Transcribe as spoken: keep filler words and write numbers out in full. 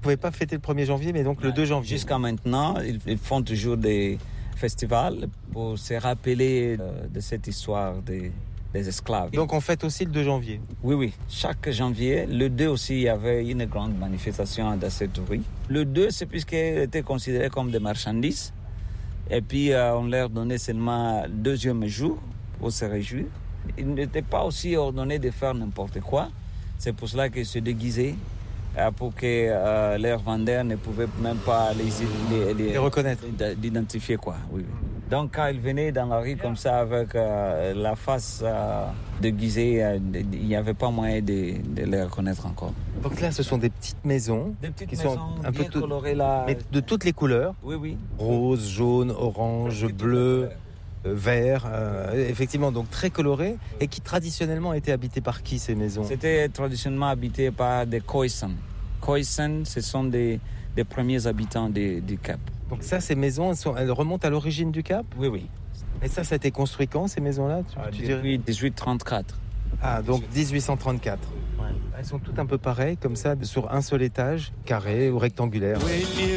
pouvez pas fêter le premier janvier, mais donc le deux janvier. Jusqu'à maintenant, ils, ils font toujours des festivals pour se rappeler euh, de cette histoire des, des esclaves. Donc on fête aussi le deux janvier. Oui, oui. Chaque janvier, le deux aussi, il y avait une grande manifestation dans cette rue. Le deux, c'est puisqu'ils étaient considérés comme des marchandises. Et puis, euh, on leur donnait seulement le deuxième jour pour se réjouir. Il n'était pas aussi ordonné de faire n'importe quoi. C'est pour cela qu'ils se déguisaient, euh, pour que euh, leurs vendeurs ne pouvaient même pas les, les, les, les reconnaître, d'identifier quoi. Oui, oui. Donc quand ils venaient dans la rue comme ça avec euh, la face euh, déguisée, euh, il n'y avait pas moyen de, de les reconnaître encore. Donc là, ce sont des petites maisons, des petites qui maisons sont un bien peu tout... colorées là. mais de toutes les couleurs. Oui, oui. Rose, jaune, orange, bleu. Vert, euh, effectivement, donc très coloré, et qui traditionnellement étaient habitées par qui, ces maisons? C'était traditionnellement habité par des Khoisan. Khoisan, ce sont des, des premiers habitants de, du Cap. Donc ça, ces maisons, elles, sont, elles remontent à l'origine du Cap? Oui, oui. Et ça, ça a été construit quand, ces maisons-là, tu, ah, tu Depuis dix-huit trente-quatre. Ah, donc dix-huit cent trente-quatre. Ouais. Elles sont toutes un peu pareilles, comme ça, sur un seul étage, carré ou rectangulaire.